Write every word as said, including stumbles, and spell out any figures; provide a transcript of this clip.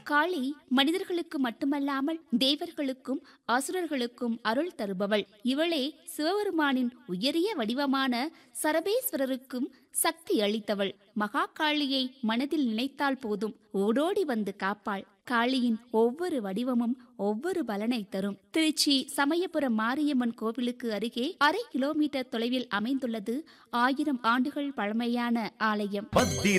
காளி மனிதர்களுக்கு மட்டுமல்லாமல் தேவர்களுக்கும் அசுரர்களுக்கும் அருள் தருபவள். இவளே சிவபெருமானின் உயரிய வடிவமான சரபேஸ்வரருக்கும் சக்தி அளித்தவள். மகா காளியை மனதில் நினைத்தால் போதும், ஓடோடி வந்து காப்பாள். காளியின் ஒவ்வொரு வடிவமும் ஒவ்வொரு பலனை தரும். திருச்சி சமயபுரம் மாரியம்மன் கோவிலுக்கு அருகே அரை கிலோமீட்டர் தொலைவில் அமைந்துள்ளது ஆயிரம் ஆண்டுகள் பழமையான ஆலயம்.